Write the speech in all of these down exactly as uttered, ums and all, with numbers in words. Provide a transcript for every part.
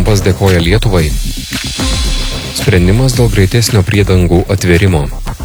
Trumpas dėkoja Lietuvai. Sprendimas dėl greitesnio priedangų atvėrimo.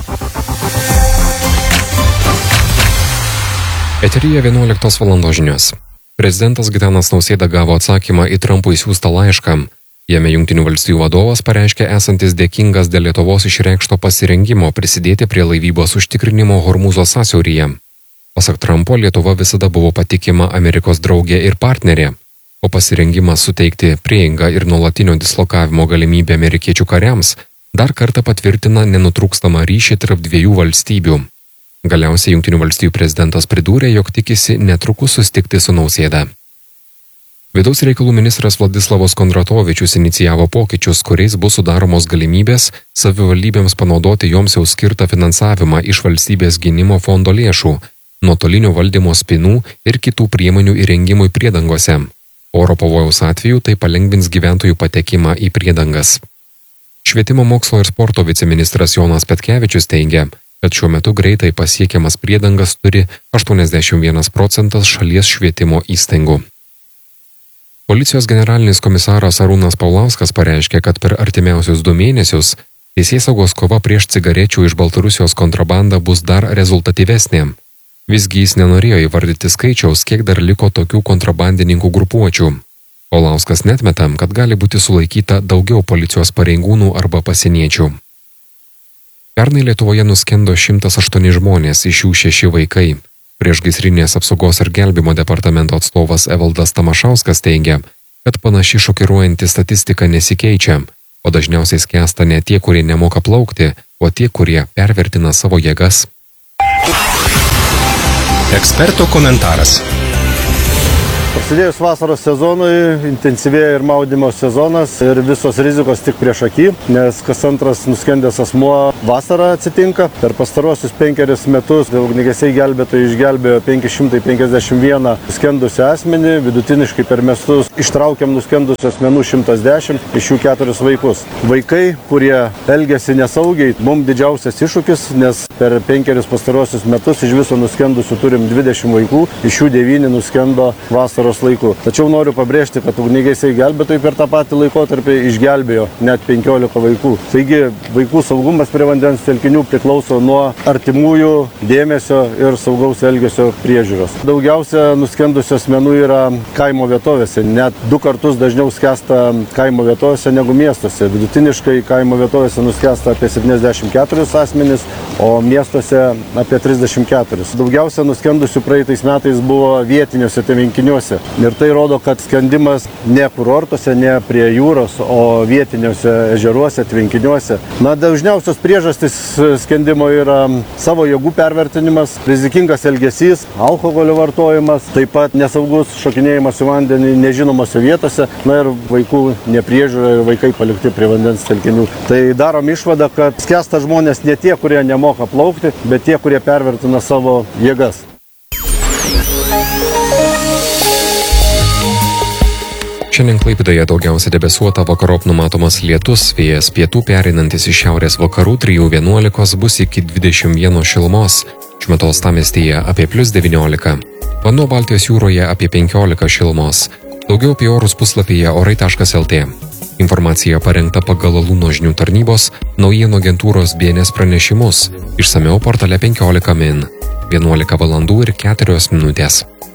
Eteryje vienuoliktos valandos žinios. Prezidentas Gitanas Nausėda gavo atsakymą į Trumpui siųstą laišką. Jame Jungtinių valstijų vadovas pareiškė esantis dėkingas dėl Lietuvos išreikšto pasirengimo prisidėti prie laivybos užtikrinimo Hormūzo sąsiauryje. Pasak Trumpo, Lietuva visada buvo patikima Amerikos draugė ir partnerė, o pasirengimas suteikti prieigą ir nuolatinio dislokavimo galimybę amerikiečių kariams dar kartą patvirtina nenutrūkstamą ryšį tarp dviejų valstybių. Galiausiai Jungtinių valstijų prezidentas pridūrė, jog tikisi netrukus susitikti su Nausėda. Vidaus reikalų ministras Vladislavas Kondratovičius inicijavo pokyčius, kuriais bus sudaromos galimybės savivaldybėms panaudoti joms jau skirtą finansavimą iš valstybės gynimo fondo lėšų, nuotolinio valdymo spynų ir kitų priemonių įrengimui priedangose. Oro pavojaus atveju tai palengvins gyventojų patekimą į priedangas. Švietimo, mokslo ir sporto viceministras Jonas Petkevičius teigia, kad šiuo metu greitai pasiekiamas priedangas turi aštuoniasdešimt vienas procentas šalies švietimo įstaigų. Policijos generalinis komisaras Arūnas Paulauskas pareiškė, kad per artimiausius du mėnesius teisėsaugos kova prieš cigarečių iš Baltarusijos kontrabandą bus dar rezultatyvesnė. Visgi jis nenorėjo įvardyti skaičiaus, kiek dar liko tokių kontrabandininkų grupuočių. Paulauskas neatmeta, kad gali būti sulaikyta daugiau policijos pareigūnų arba pasieniečių. Pernai Lietuvoje nuskendo šimtas aštuoni žmonės, iš jų šeši vaikai. Priešgaisrinės apsaugos ir gelbimo departamento atstovas Evaldas Tamašauskas teigia, kad panaši šokiruojanti statistika nesikeičia, o dažniausiai skęsta ne tie, kurie nemoka plaukti, o tie, kurie pervertina savo jėgas. Eksperto komentaras. Prasidėjus vasaros sezonui intensyvėja ir maudymo sezonas ir visos rizikos tik prieš akį, nes kas antras nuskendęs asmuo vasarą atsitinka. Per pastaruosius penkerius metus ugniagesiai gelbėtojai išgelbėjo penki šimtai penkiasdešimt vieną nuskendusią asmenį, vidutiniškai per metus ištraukiam nuskendusių asmenų šimtas dešimt, iš jų keturis vaikus. Vaikai, kurie elgiasi nesaugiai, mums didžiausias iššūkis, nes per penkerius pastaruosius metus iš viso nuskendusių turim dvidešimt vaikų, iš jų devyni nuskendo vasaros laiku. Tačiau noriu pabrėžti, kad ugniagesiai gelbėtojai per tą patį laikotarpį išgelbėjo net penkiolika vaikų. Taigi vaikų saugumas prie vandens telkinių priklauso nuo artimųjų dėmesio ir saugaus elgesio priežiūros. Daugiausia nuskendusių asmenų yra kaimo vietovėse, net du kartus dažniau skęsta kaimo vietovėse negu miestuose. Vidutiniškai kaimo vietovėse nuskęsta apie septyniasdešimt keturis asmenys, o miestuose apie trisdešimt keturis. Daugiausia nuskendusių praeitais metais buvo vietiniuose tvenkiniuose. Ir tai rodo, kad skendimas ne kurortuose, ne prie jūros, o vietiniuose ežeruose, tvenkiniuose. Na, dažniausios priežastys skendimo yra savo jėgų pervertinimas, rizikingas elgesys, alkoholio vartojimas, taip pat nesaugus šokinėjimas į vandenį nežinomose vietose, na ir vaikų nepriežiūra ir vaikai palikti prie vandens telkinių. Tai darom išvadą, kad skęsta žmonės ne tie, kurie nemoka plaukti, bet tie, kurie pervertina savo jėgas. Šiandien Klaipėdoje daugiausia debesuota, vakarop numatomas lietus, vėjas pietų pereinantis iš šiaurės vakarų trijų vienuolikos bus iki dvidešimt vienos šilumos, šiuo metu uostamiestyje apie plius devyniolika. Vanduo Baltijos jūroje apie penkiolika šilumos. Daugiau apie orus puslapyje orai taškas lt. Informacija parengta pagal Luno žinių tarnybos naujienų agentūros B N S pranešimus, išsamiau portale penkiolika min. vienuolika valandų ir keturios minutės.